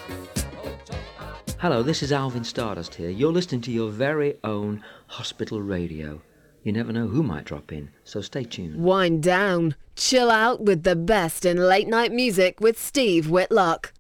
Hello, this is Alvin Stardust here. You're listening to your very own hospital radio. You never know who might drop in, so stay tuned. Wind down, chill out with the best in late night music with Steve Whitlock.